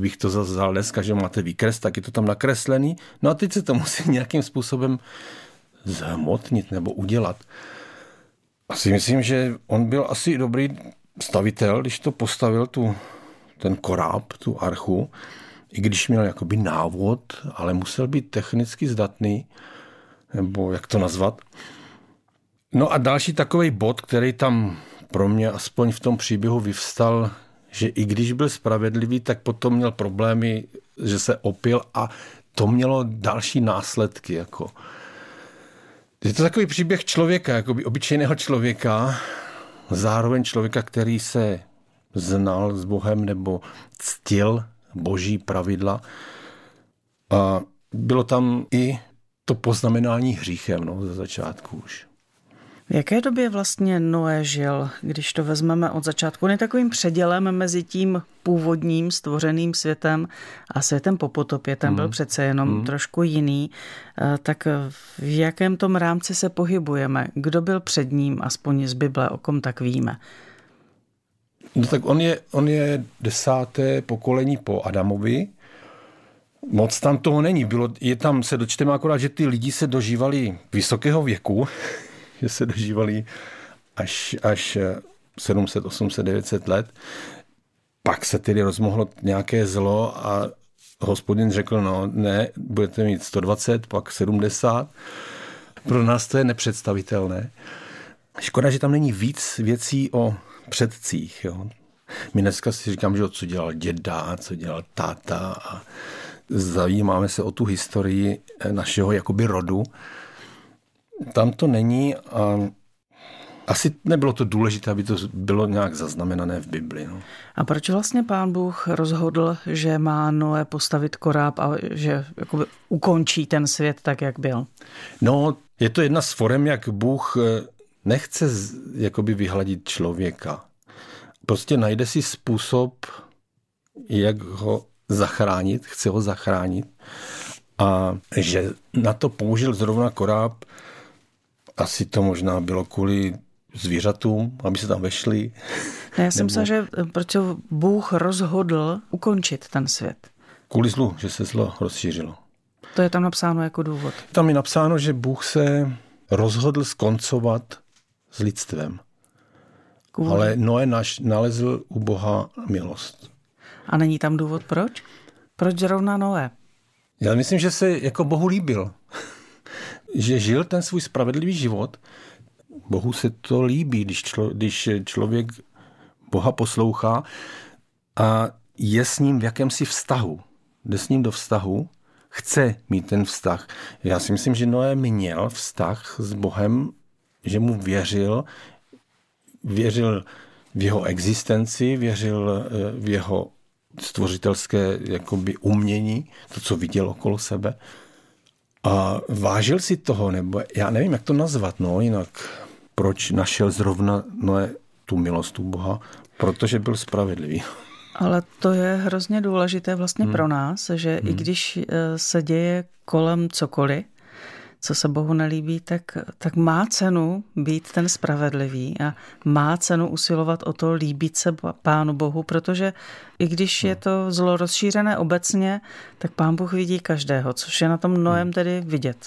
kdybych to zase vzal dneska, že máte výkres, tak je to tam nakreslený. No a teď se to musí nějakým způsobem zhmotnit nebo udělat. Asi myslím, že on byl asi dobrý stavitel, když to postavil ten koráb, tu archu, i když měl jakoby návod, ale musel být technicky zdatný, nebo jak to nazvat. No a další takový bod, který tam pro mě aspoň v tom příběhu vyvstal, že i když byl spravedlivý, tak potom měl problémy, že se opil a to mělo další následky. Jako. Je to takový příběh člověka, jakoby obyčejného člověka, zároveň člověka, který se znal s Bohem nebo ctil boží pravidla. A bylo tam i to poznamenání hříchem ze začátku už. V jaké době vlastně Noé žil, když to vezmeme od začátku? On je takovým předělem mezi tím původním stvořeným světem a světem po potopě. Ten byl přece jenom trošku jiný. Tak v jakém tom rámci se pohybujeme? Kdo byl před ním, aspoň z Bible, o kom tak víme? No tak on je 10. pokolení po Adamovi. Moc tam toho není. Se dočteme akorát, že ty lidi se dožívali vysokého věku, že se dožívali až 700, 800, 900 let. Pak se tedy rozmohlo nějaké zlo a Hospodin řekl, no ne, budete mít 120, pak 70. Pro nás to je nepředstavitelné. Škoda, že tam není víc věcí o předcích. Jo. My dneska si říkám, že co dělal děda, co dělal táta a zajímáme se o tu historii našeho jakoby rodu. Tam to není a asi nebylo to důležité, aby to bylo nějak zaznamenané v Bibli. No. A proč vlastně Pán Bůh rozhodl, že má Noé postavit koráb a že jakoby ukončí ten svět tak, jak byl? No, je to jedna z forem, jak Bůh nechce jakoby vyhladit člověka. Prostě najde si způsob, jak ho zachránit, chce ho zachránit. A že na to použil zrovna koráb, asi to možná bylo kvůli zvířatům, aby se tam vešli. Já jsem myslela, že proč Bůh rozhodl ukončit ten svět. Kvůli zlu, že se zlo rozšířilo. To je tam napsáno jako důvod. Tam je napsáno, že Bůh se rozhodl skoncovat s lidstvem. Ale Noé nalezl u Boha milost. A není tam důvod proč? Proč zrovna Noé? Já myslím, že se jako Bohu líbil. Že žil ten svůj spravedlivý život. Bohu se to líbí, když člověk Boha poslouchá a je s ním v jakémsi vztahu. Jde s ním do vztahu, chce mít ten vztah. Já si myslím, že Noé měl vztah s Bohem, že mu věřil v jeho existenci, věřil v jeho stvořitelské jakoby umění, to, co viděl okolo sebe. A vážil si toho, nebo já nevím, jak to nazvat, no, jinak proč našel zrovna Noé tu milost u Boha? Protože byl spravedlivý. Ale to je hrozně důležité vlastně pro nás, že i když se děje kolem cokoliv, co se Bohu nelíbí, tak má cenu být ten spravedlivý a má cenu usilovat o to líbit se Pánu Bohu, protože i když je to zlo rozšířené obecně, tak Pán Bůh vidí každého, což je na tom Noém tedy vidět.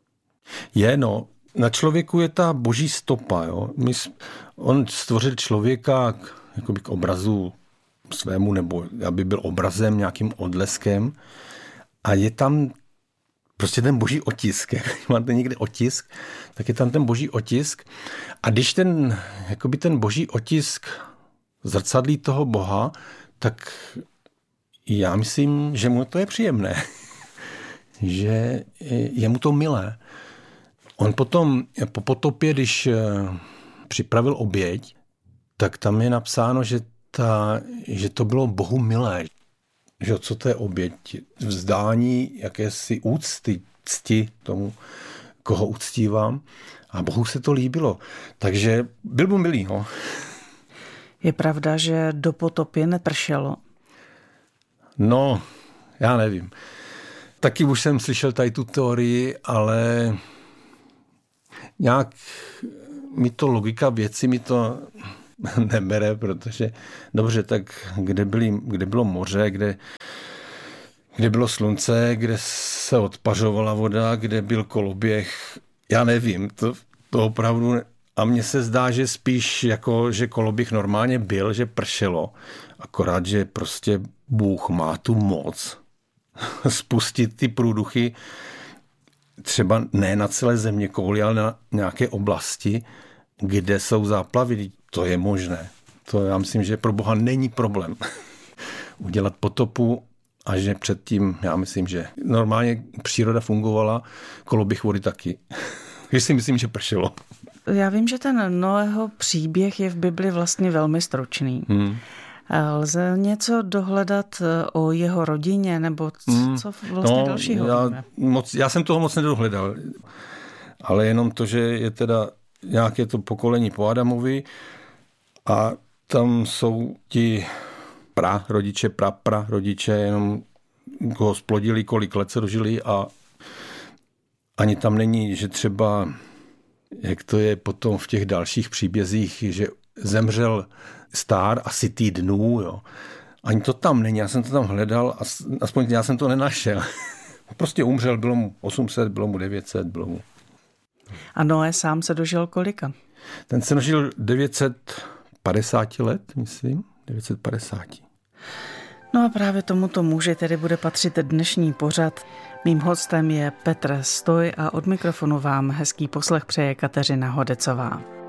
Na člověku je ta boží stopa. Jo? On stvořil člověka jakoby k obrazu svému, nebo aby byl obrazem, nějakým odleskem a je tam prostě ten boží otisk. Jak máte někde otisk, tak je tam ten boží otisk. A když ten boží otisk zrcadlí toho Boha, tak já myslím, že mu to je příjemné. Že je mu to milé. On potom po potopě, když připravil oběť, tak tam je napsáno, že to bylo Bohu milé. Že co to je oběť? Vzdání jakési úcty, cti tomu, koho uctívám. A Bohu se to líbilo. Takže byl mu milý. No. Je pravda, že do potopy nepršelo? No, já nevím. Taky už jsem slyšel tady tu teorii, ale nějak mi to logika věci mi to nebere, protože dobře, tak kde bylo moře, kde kde bylo slunce, kde se odpařovala voda, kde byl koloběh. Já nevím, to opravdu... A mně se zdá, že spíš jako, že koloběh normálně byl, že pršelo. Akorát, že prostě Bůh má tu moc spustit ty průduchy třeba ne na celé zeměkouli, ale na nějaké oblasti, kde jsou záplavy. To je možné. To já myslím, že pro Boha není problém udělat potopu a že předtím, já myslím, že normálně příroda fungovala, koloběh vody taky. Když si myslím, že pršelo. Já vím, že ten Noého příběh je v Bibli vlastně velmi stručný. Lze něco dohledat o jeho rodině, nebo co vlastně dalšího víme? Já jsem toho moc nedohledal, ale jenom to, že je teda nějaké to pokolení po Adamovi a tam jsou ti prarodiče, jenom koho splodili, kolik let se dožili a ani tam není, že třeba, jak to je potom v těch dalších příbězích, že zemřel Star asi týdnů, jo. Ani to tam není, já jsem to tam hledal, aspoň já jsem to nenašel. Prostě umřel, bylo mu 800, bylo mu 900, bylo mu... A Noé sám se dožil kolika? Ten se dožil 950 let, myslím, 950. No a právě tomuto muži tedy bude patřit dnešní pořad. Mým hostem je Petr Stoj a od mikrofonu vám hezký poslech přeje Kateřina Hodecová.